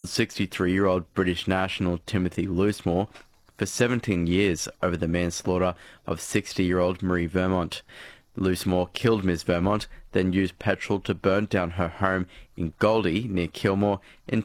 63-year-old British national Timothy Loosemore for 17 years over the manslaughter of 60-year-old Marie Vermont. Loosemore killed Ms. Vermont, then used petrol to burn down her home in Goldie, near Kilmore, in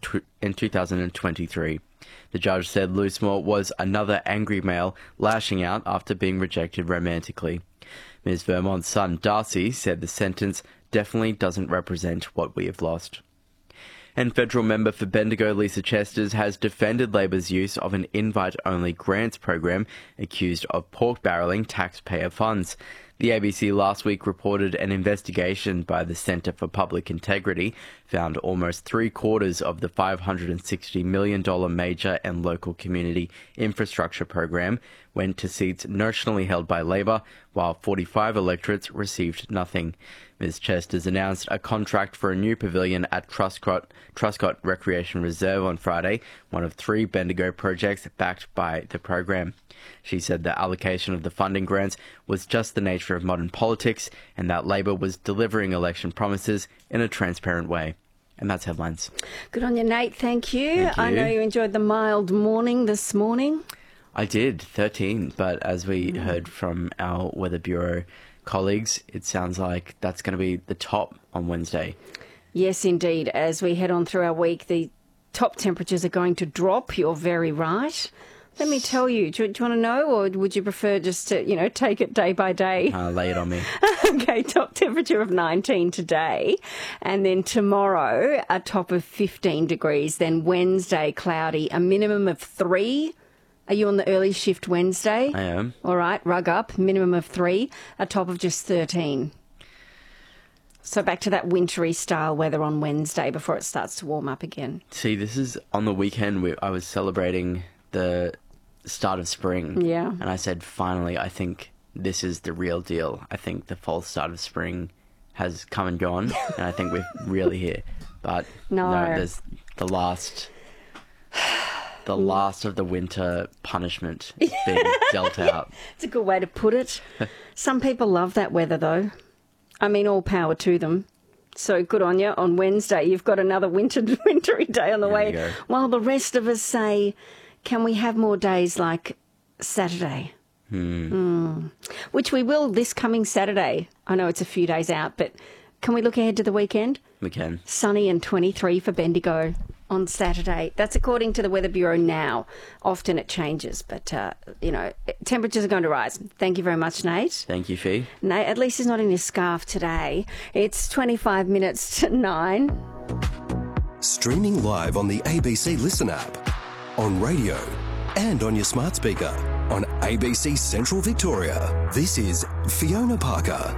2023. The judge said Loosemore was another angry male lashing out after being rejected romantically. Ms. Vermont's son Darcy said the sentence definitely doesn't represent what we have lost. And federal member for Bendigo Lisa Chesters has defended Labor's use of an invite-only grants program accused of pork barrelling taxpayer funds. The ABC last week reported an investigation by the Centre for Public Integrity found almost three-quarters of the $560 million major and local community infrastructure program went to seats notionally held by Labor, while 45 electorates received nothing. Ms. Chesters announced a contract for a new pavilion at Truscott Recreation Reserve on Friday, one of three Bendigo projects backed by the program. She said the allocation of the funding grants was just the nature of modern politics and that Labor was delivering election promises in a transparent way. And that's headlines. Good on you, Nate. Thank you. I know you enjoyed the mild morning this morning. I did, 13. But as we heard from our Weather Bureau colleagues, it sounds like that's going to be the top on Wednesday. Yes, indeed. As we head on through our week, the top temperatures are going to drop. You're very right. Let me tell you. Do you want to know, or would you prefer just to, take it day by day? Lay it on me. Okay, top temperature of 19 today. And then tomorrow, a top of 15 degrees. Then Wednesday, cloudy, a minimum of 3. Are you on the early shift Wednesday? I am. All right, rug up, minimum of 3, a top of just 13. So back to that wintry style weather on Wednesday before it starts to warm up again. See, this is on the weekend I was celebrating the start of spring. Yeah. And I said, finally, I think this is the real deal. I think the false start of spring has come and gone, and I think we're really here. But no, there's the last of the winter punishment is being dealt out. It's a good way to put it. Some people love that weather, though. I mean, all power to them. So good on you. On Wednesday, you've got another wintry day on the way. While the rest of us say, can we have more days like Saturday? Which we will this coming Saturday. I know it's a few days out, but can we look ahead to the weekend? We can. Sunny and 23 for Bendigo on Saturday. That's according to the Weather Bureau now. Often it changes, but, temperatures are going to rise. Thank you very much, Nate. Thank you, Fee. Nate, at least he's not in his scarf today. It's 25 minutes to 9. Streaming live on the ABC Listen app, on radio and on your smart speaker on ABC Central Victoria. This is Fiona Parker.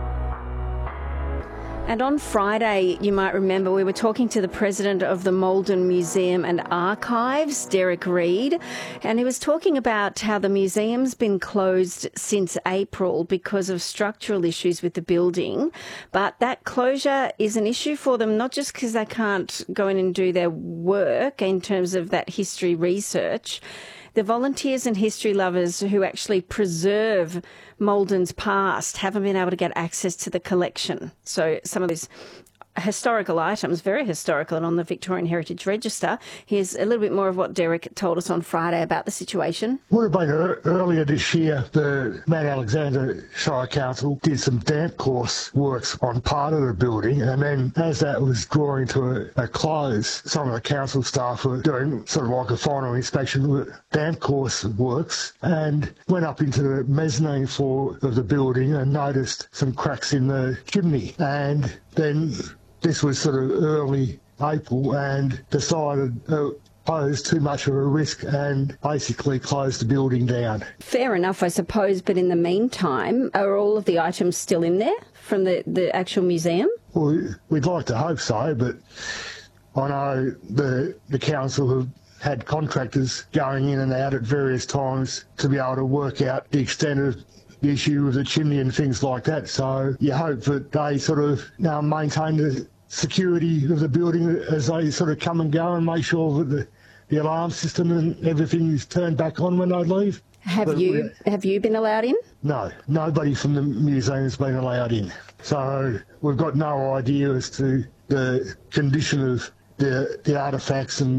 And on Friday, you might remember, we were talking to the president of the Maldon Museum and Archives, Derek Reed, and he was talking about how the museum's been closed since April because of structural issues with the building. But that closure is an issue for them, not just because they can't go in and do their work in terms of that history research. The volunteers and history lovers who actually preserve Maldon's past haven't been able to get access to the collection. So some of these historical items, very historical and on the Victorian Heritage Register. Here's a little bit more of what Derek told us on Friday about the situation. Would have been earlier this year, the Mount Alexander Shire Council did some damp course works on part of the building, and then as that was drawing to a close, some of the council staff were doing sort of like a final inspection with damp course works and went up into the mezzanine floor of the building and noticed some cracks in the chimney. And then this was sort of early April and decided posed too much of a risk and basically closed the building down. Fair enough, I suppose, but in the meantime, are all of the items still in there from the actual museum? Well, we'd like to hope so, but I know the council have had contractors going in and out at various times to be able to work out the extent of the issue with the chimney and things like that. So you hope that they sort of maintain the security of the building as they sort of come and go and make sure that the alarm system and everything is turned back on when they leave. Have you been allowed in? No, nobody from the museum has been allowed in. So we've got no idea as to the condition of the artefacts and